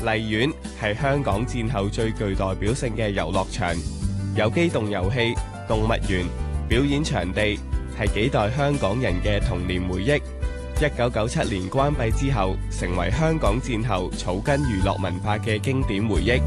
荔園係香港戰後最具代表性嘅遊樂場，有機動遊戲、動物園、表演場地，係幾代香港人嘅童年回憶。1997年關閉之後，成為香港戰後草根娛樂文化嘅經典回憶。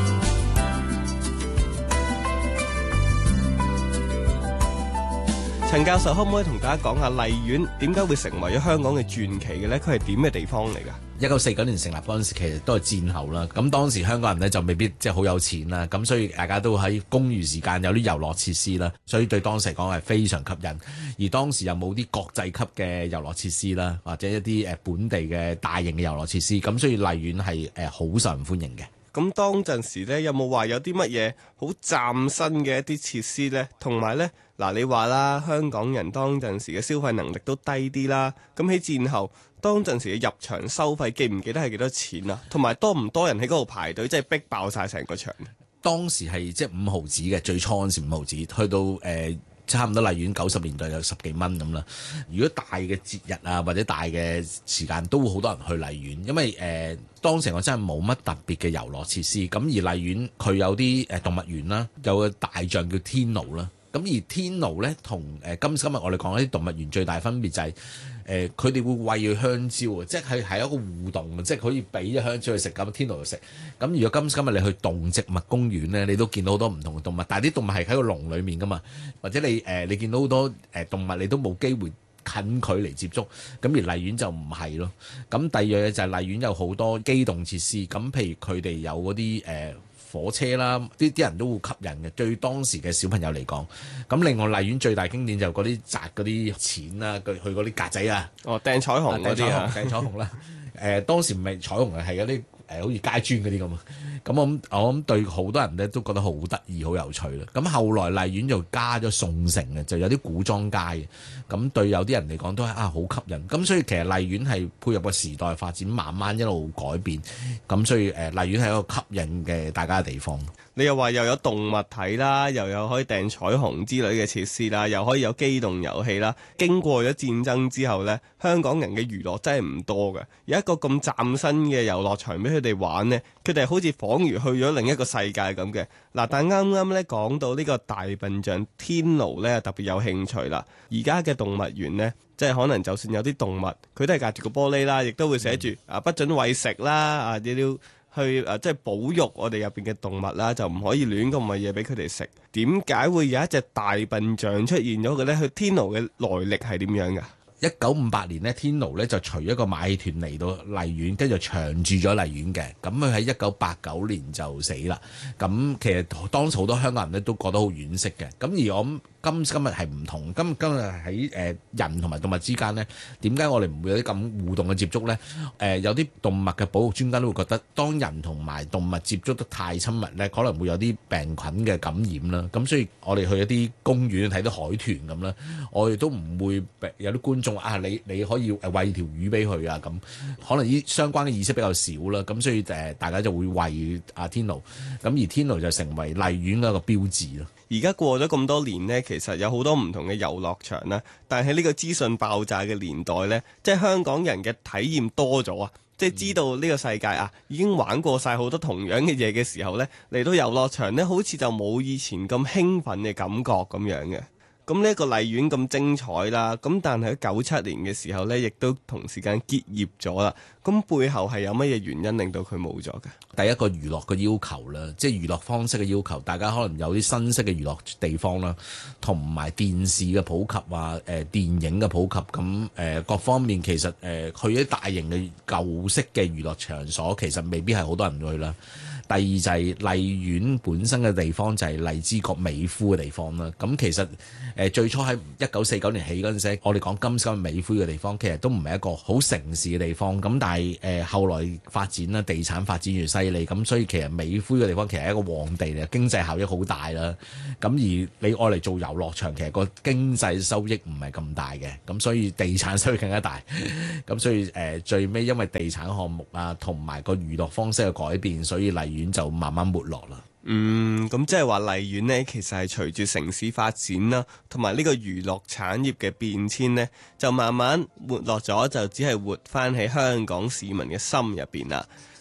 陳教授可唔可以同大家講下荔園點解會成為咗香港嘅傳奇嘅呢？佢係點嘅地方嚟㗎 ？1949年成立嗰陣時，其實都係戰後啦。咁當時香港人呢就未必即係好有錢啦，咁所以大家都喺公餘時間有啲遊樂設施啦，所以對當時嚟講係非常吸引。而當時又冇啲國際級嘅遊樂設施啦，或者一啲本地嘅大型嘅遊樂設施，咁所以荔園係好受人歡迎嘅。 咁當陣時呢，有冇話有啲乜嘢好嶄新嘅一啲設施呢？同埋呢，嗱你話啦，香港人當陣時嘅消費能力都低啲啦。咁喺戰後，當陣時嘅入場收費記唔記得係幾多錢啊？同埋多唔多人喺嗰度排隊，即係逼爆晒成個場？當時係即係5毫子嘅，最初嗰陣時5毫子，去到差唔多荔園90年代有10幾蚊咁啦。如果大嘅節日啊或者大嘅時間，都會好多人去荔園，因為當時我真係冇乜特別嘅遊樂設施。咁而荔園佢有啲動物園啦，有個大象叫天奴啦。咁而天奴咧同今日我哋講一啲動物園最大分別就係佢哋會餵佢香蕉啊，即係一個互動，即係可以俾咗香蕉去食，咁天奴就食。咁如果今日你去動植物公園咧，你都見到好多唔同嘅動物，但係啲動物係喺個籠裡面噶嘛，或者你見到好多動物你都冇機會近距離接觸，咁而荔園就唔係咯。咁第二樣嘢就係荔園有好多機動設施，咁譬如佢哋有嗰啲火車啦，啲人都會吸引嘅，對當時嘅小朋友嚟講。咁另外荔園最大經典就嗰啲擲嗰啲錢啦，去嗰啲格仔啊，掟彩虹嗰啲啊，掟彩虹啦。當時唔係彩虹，係嗰啲好似街磚嗰啲咁啊。咁我諗對好多人咧都覺得好得意、好有趣啦。咁後來荔園就加咗宋城嘅，就有啲古裝街嘅。咁對有啲人嚟講都係好吸引。咁所以其實荔園係配合個時代發展，慢慢一路改變。咁所以荔園係一個吸引嘅大家嘅地方。你又話又有動物睇啦，又有可以掟彩虹之類嘅設施啦，又可以有機動遊戲啦。經過咗戰爭之後呢，香港人嘅娛樂真係唔多嘅。有一個咁嶄新嘅遊樂場俾佢哋玩呢，佢哋好似彷如去咗另一個世界咁嘅。嗱，但啱啱咧講到呢個大笨象天奴咧，特別有興趣啦。而家嘅動物園呢，即係可能就算有啲動物，佢都係隔住個玻璃啦，亦都會寫住不准餵食啦，你要去即係保育我哋入邊嘅動物啦，就唔可以亂咁餵嘢俾佢哋食。點解會有一隻大笨象出現咗嘅咧？佢天奴嘅來歷係點樣㗎？1958年呢，天奴咧就隨一個馬戲團嚟到荔園，跟住長住咗荔園嘅。咁佢喺1989年就死啦。咁其實當時好多香港人咧都覺得好惋惜嘅。咁而我今日係唔同，今日喺人同埋動物之間呢，點解我哋唔會有啲咁互動嘅接觸呢？有啲動物嘅保育專家都會覺得，當人同埋動物接觸得太親密呢，可能會有啲病菌嘅感染啦。咁所以我哋去一啲公園睇到海豚咁啦，我哋都唔會有啲觀眾你可以餵條魚俾佢啊，咁可能啲相關嘅意識比較少啦。咁所以大家就會餵天奴，咁而天奴就成為荔園嘅一個標誌咯。而家過咗咁多年呢，其實有好多唔同嘅遊樂場啦，但係喺呢個資訊爆炸嘅年代呢，即係香港人嘅體驗多咗啊，即係知道呢個世界已經玩過晒好多同樣嘅嘢嘅時候呢，嚟到遊樂場呢，好似就冇以前咁興奮嘅感覺咁樣嘅。咁呢個荔園咁精彩啦，咁但係喺97年嘅時候呢，亦都同時間結業咗啦。咁背後係有乜嘢原因令到佢冇咗嘅？第一個娛樂嘅要求啦，即係娛樂方式嘅要求，大家可能有啲新式嘅娛樂地方啦，同埋電視嘅普及電影嘅普及，咁各方面其實去一啲大型嘅舊式嘅娛樂場所，其實未必係好多人去啦。第二就係荔園本身嘅地方就係荔枝角美孚嘅地方啦。咁其實最初喺1949年起嗰陣時，我哋講今時今日美孚嘅地方，其實都唔係一個好城市嘅地方。咁但係後來發展啦，地產發展越犀利，咁所以其實美孚嘅地方其實係一個旺地嚟，經濟效益好大啦。咁而你愛嚟做遊樂場，其實個經濟收益唔係咁大嘅，咁所以地產收益更加大。咁所以最尾因為地產項目同埋個娛樂方式嘅改變，所以荔園就慢慢沒落啦。咁即係話荔園呢，其實係隨住城市發展啦，同埋呢個娛樂產業嘅變遷呢，就慢慢沒落咗，就只係活翻喺香港市民嘅心入邊啦。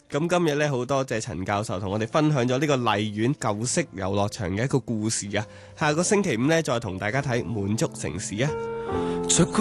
咁今日呢，好多謝陳教授同我哋分享咗呢個荔園舊式遊樂場嘅一個故事啊！下個星期五呢，再同大家睇滿足城市啊！